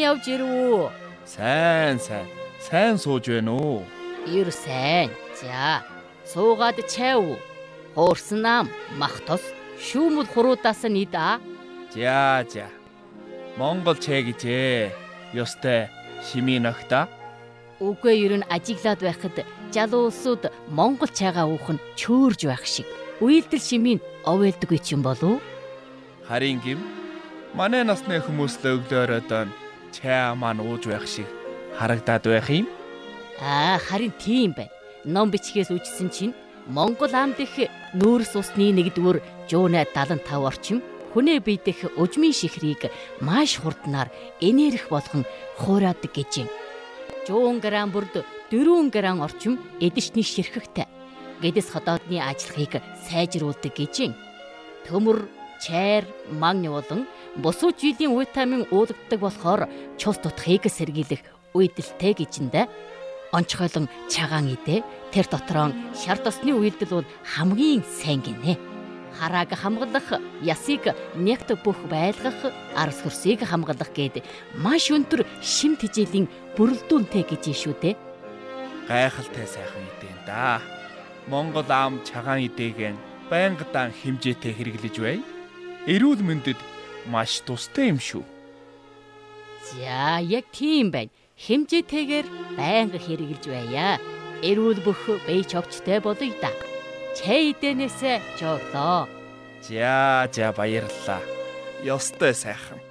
явж ирв. Сайн сууж байна уу? Ир сайн. За, суугаад чайв. Хуурсан нам, мах тос, шүүмэл хуруудаас нь идэ. За. Монгол чай гэжээ. Ёстой шимийн огта. Үгүй ер нь ажиглаад байхад залуу улсууд монгол чайгаа уух нь чөөрж байх шиг. Үйлдэл шимийн овойлдоггүй ч юм болов уу? Харин гим манай насны хүмүүст өглөөрөө дан чай маань ууж байх шиг харагдаад байх юм. Харин тийм байна. Ном бичгээс үжсэн чинь Монгол амд их нүүрс усны 1-р жуунай 75 орчим хүнээ биедэх ужмын шихрийг маш хурднаар энерги болгон хуураадаг гэж юм. 100 грамм бүрд 4 грамм орчим эдэшний ширхэгтэй гэдэс ходоодны ажиллахыг сайжруулдаг гэж юм. Төмөр, чайр, магний болон бусуу жилийн витамин уулгддаг болохоор цус тутахыг сэргийлэх үйдэлтэй гэжиндэ. Онцгойлон чагаан идэ тэр дотроо шар тосны үйлдэл бол хамгийн сайн гинэ. Харааг хамгаалах, ясыг нэгт бүх байлгах, арс хөрсийг хамгаалах гэд маш өндөр шим тэжээлийн бүрэлдүүлэнтэй гэж шүү дээ. Гайхалтай сайхан идээн да. Монгол ам чагаан идээгэн байнгадаа хэмжээтэй хэрэглэж бай. Эрүүл мэндэд маш тустай юм шүү. За, яг тийм байна. Хэмжээтэйгээр байнга хэрэглэж байя. Эрүүл бүх бие чогчтой болъё да. Чай идэнээсээ жолоо. За баярлалаа. Ёстой сайхан.